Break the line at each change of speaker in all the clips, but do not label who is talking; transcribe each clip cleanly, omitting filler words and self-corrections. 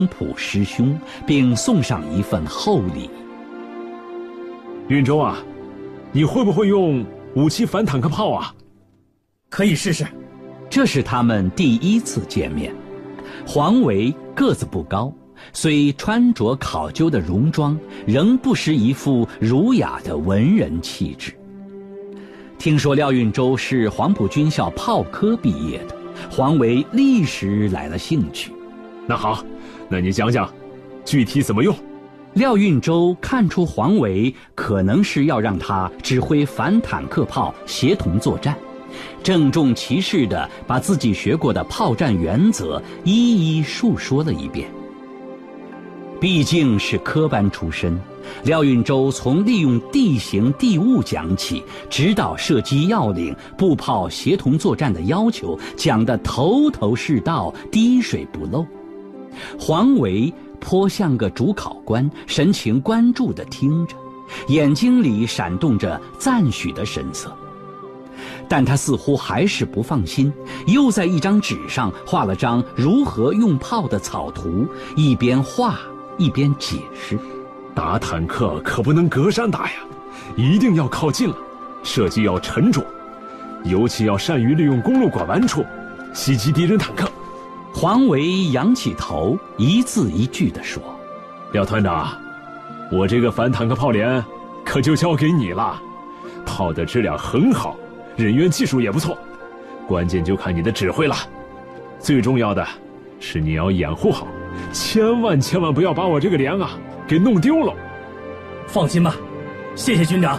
普师兄，并送上一份厚礼。
运州啊，你会不会用武器反坦克炮啊？
可以试试。
这是他们第一次见面。黄维个子不高，虽穿着考究的戎装，仍不失一副儒雅的文人气质。听说廖运周是黄埔军校炮科毕业的，黄维立时来了兴趣。
那好，那你讲讲，具体怎么用？
廖运周看出黄维可能是要让他指挥反坦克炮协同作战，郑重其事地把自己学过的炮战原则一一述说了一遍。毕竟是科班出身，廖运周从利用地形地物讲起，直到射击要领、步炮协同作战的要求，讲得头头是道，滴水不漏。黄维颇像个主考官，神情关注地听着，眼睛里闪动着赞许的神色。但他似乎还是不放心，又在一张纸上画了张如何用炮的草图，一边画一边解释：
打坦克可不能隔山打呀，一定要靠近了，射击要沉着，尤其要善于利用公路拐弯处袭击敌人坦克。
黄维仰起头，一字一句地说：
廖团长，我这个反坦克炮连可就交给你了，炮的质量很好，人员技术也不错，关键就看你的指挥了。最重要的是你要掩护好，千万不要把我这个连啊给弄丢了。
放心吧，谢谢军长。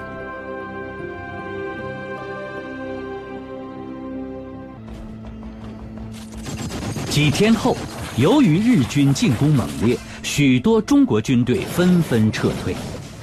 几天后，由于日军进攻猛烈，许多中国军队纷纷撤退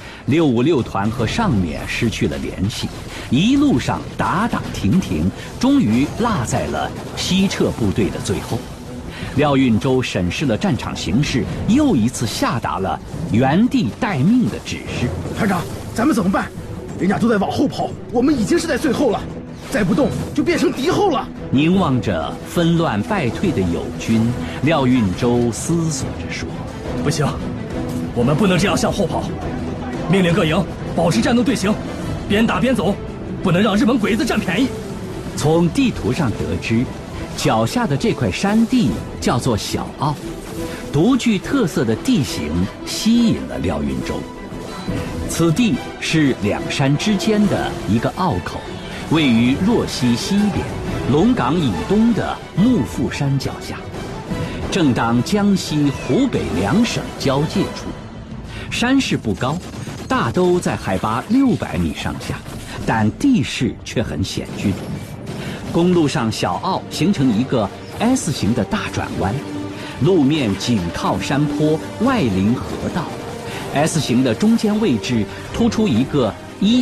，656团和上面失去了联系，一路上打打停停，终于落在了西撤部队的最后。廖运周审视了战场形势，又一次下达了原地待命的指示。
团长，咱们怎么办？人家都在往后跑，我们已经是在最后了，再不动就变成敌后了。
凝望着纷乱败退的友军，廖运周思索着说：
不行，我们不能这样向后跑，命令各营保持战斗队形，边打边走，不能让日本鬼子占便宜。
从地图上得知，脚下的这块山地叫做小澳，独具特色的地形吸引了廖运周。此地是两山之间的一个隘口，位于洛溪西边、龙岗以东的幕阜山脚下，正当江西、湖北两省交界处。山势不高，大都在海拔600米上下，但地势却很险峻。公路上小澳形成一个 S 型的大转弯，路面紧靠山坡，外临河道。S 型的中间位置突出一个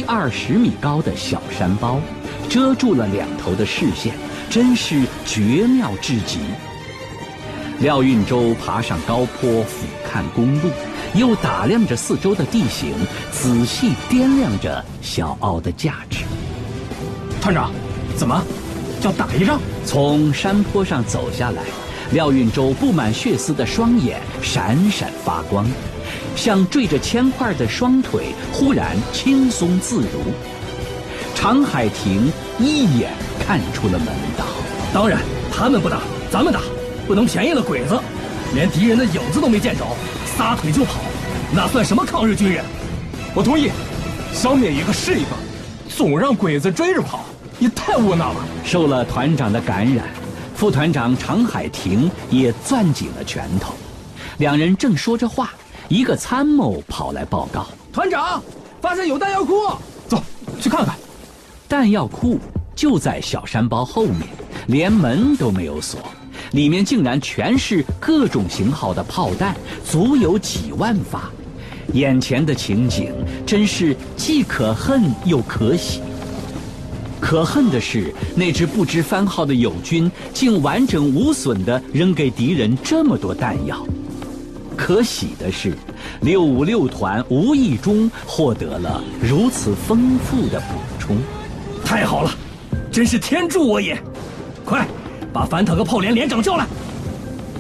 20米高的小山包，遮住了两头的视线，真是绝妙至极。廖运周爬上高坡，俯瞰公路，又打量着四周的地形，仔细掂量着小澳的价值。
团长，怎么要打一仗？
从山坡上走下来，廖运周布满血丝的双眼闪闪发光，像缀着铅块的双腿忽然轻松自如。常海亭一眼看出了门道。
当然，他们不打，咱们打，不能便宜了鬼子。连敌人的影子都没见着，撒腿就跑，那算什么抗日军人？
我同意，消灭一个是一个，总让鬼子追着跑，也太窝囊了。
受了团长的感染，副团长常海亭也攥紧了拳头。两人正说着话，一个参谋跑来报告：
团长，发现有弹药库，走去看看。
弹药库就在小山包后面，连门都没有锁，里面竟然全是各种型号的炮弹，足有几万发。眼前的情景真是既可恨又可喜。可恨的是，那支不知番号的友军竟完整无损地扔给敌人这么多弹药。可喜的是，656团无意中获得了如此丰富的补充。
太好了，真是天助我也！快，把反坦克炮连连长叫来。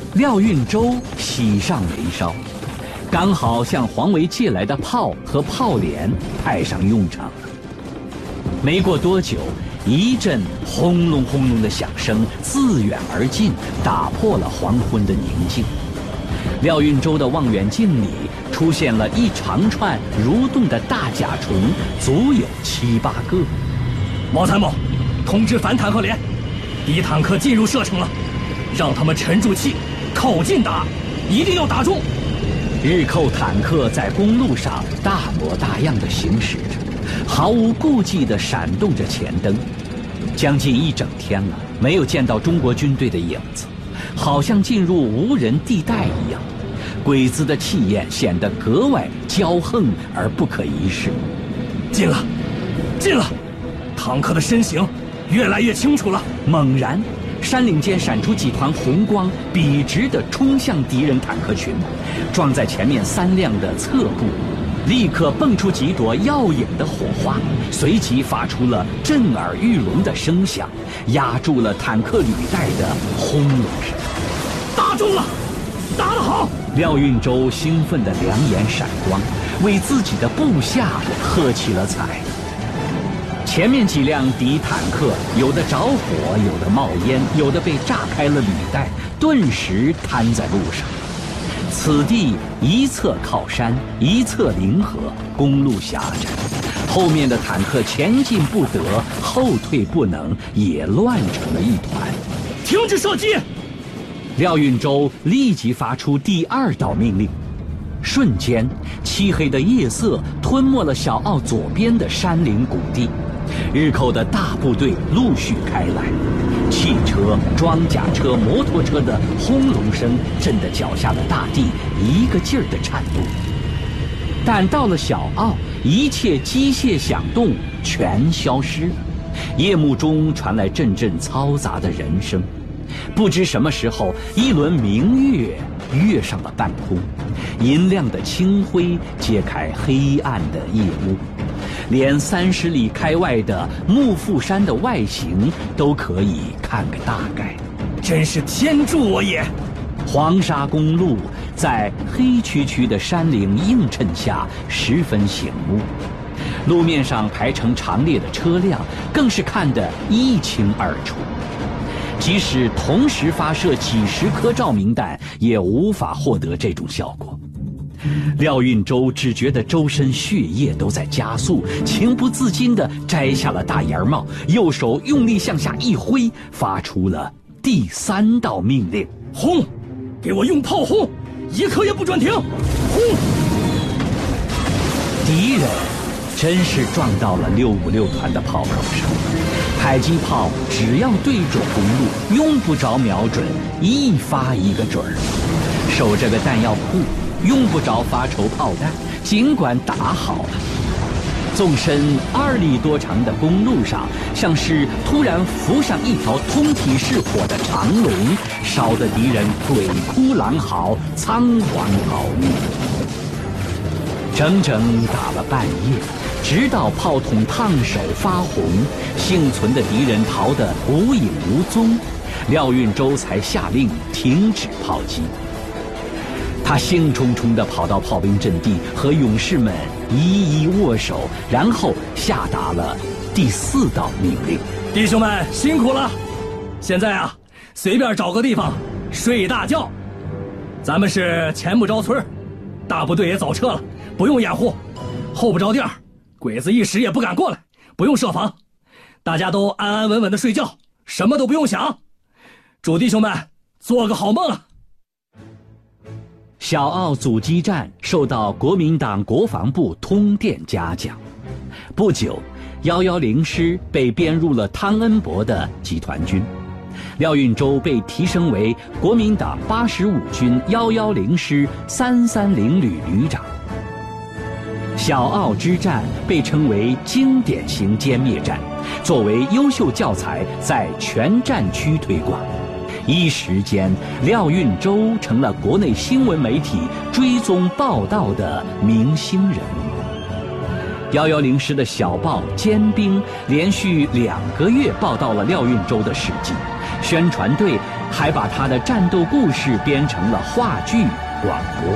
廖运周喜上眉梢，刚好向黄维借来的炮和炮连派上用场了。没过多久，一阵轰隆轰隆的响声自远而近，打破了黄昏的宁静。廖运周的望远镜里出现了一长串蠕动的大甲虫，足有7、8个。
毛参谋，通知反坦克连，敌坦克进入射程了，让他们沉住气，靠近打，一定要打中。
日寇坦克在公路上大模大样地行驶着，毫无顾忌地闪动着前灯。将近一整天了，没有见到中国军队的影子，好像进入无人地带一样。鬼子的气焰显得格外骄横而不可一世。
近了，近了！坦克的身形越来越清楚了。
猛然，山岭间闪出几团红光，笔直地冲向敌人坦克群，撞在前面3辆的侧部，立刻蹦出几朵耀眼的火花，随即发出了震耳欲聋的声响，压住了坦克履带的轰隆声。
打中了，打得好！
廖运周兴奋的两眼闪光，为自己的部下喝起了彩。前面几辆敌坦克，有的着火，有的冒烟，有的被炸开了履带，顿时瘫在路上。此地一侧靠山，一侧临河，公路狭窄，后面的坦克前进不得，后退不能，也乱成了一团。
停止射击！
廖运周立即发出第2道命令，瞬间，漆黑的夜色吞没了小奥左边的山岭谷地。日寇的大部队陆续开来，汽车、装甲车、摩托车的轰隆声震得脚下的大地一个劲儿地颤动。但到了小奥，一切机械响动全消失，夜幕中传来阵阵嘈杂的人声。不知什么时候，一轮明月跃上了半空，银亮的清辉揭开黑暗的夜幕，连30里开外的幕阜山的外形都可以看个大概。
真是天助我也！
黄沙公路在黑黢黢的山岭映衬下十分醒目，路面上排成长列的车辆更是看得一清二楚。即使同时发射几十颗照明弹，也无法获得这种效果。廖运周只觉得周身血液都在加速，情不自禁地摘下了大檐帽，右手用力向下一挥，发出了第3道命令：
轰！给我用炮轰，一刻也不准停！轰！
敌人真是撞到了656团的炮口上，迫击炮只要对准公路，用不着瞄准，一发一个准儿。守这个弹药库，用不着发愁炮弹，尽管打好了。纵深2里多长的公路上，像是突然浮上一条通体是火的长龙，烧得敌人鬼哭狼嚎，仓皇逃命。整整打了半夜，直到炮筒烫手发红，幸存的敌人逃得无影无踪，廖运周才下令停止炮击。他兴冲冲地跑到炮兵阵地，和勇士们一一握手，然后下达了第4道命令：
弟兄们辛苦了，现在啊，随便找个地方睡大觉。咱们是前不着村，大部队也早撤了，不用掩护，后不着店，鬼子一时也不敢过来，不用设防，大家都安安稳稳的睡觉，什么都不用想。祝弟兄们做个好梦啊！
小奥阻击战受到国民党国防部通电嘉奖。不久，110师被编入了汤恩伯的集团军，廖运周被提升为国民党85军110师330旅旅长。小奥之战被称为经典型歼灭战，作为优秀教材在全战区推广。一时间，廖运周成了国内新闻媒体追踪报道的明星人物。110师的小报《尖兵》连续2个月报道了廖运周的事迹，宣传队还把他的战斗故事编成了话剧、广播。